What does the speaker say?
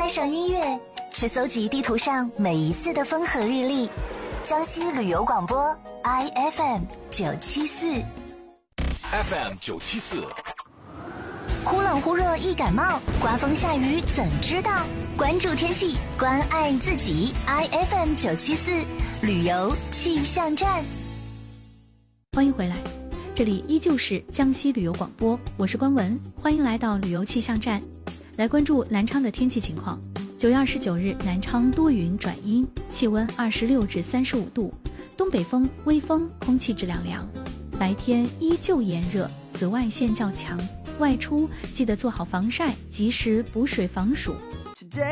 带上音乐，去搜集地图上每一次的风和日丽。江西旅游广播 IFM 974 FM 974。 忽冷忽热易感冒，刮风下雨怎知道？关注天气，关爱自己。IFM 974旅游气象站， 欢迎回来，这里依旧是江西旅游广播，我是关文，欢迎来到旅游气象站，来关注南昌的天气情况。9月29日，南昌多云转阴，气温26至35度，东北风微风，空气质量良，白天依旧炎热，紫外线较强。外出记得做好防晒，及时补水防暑，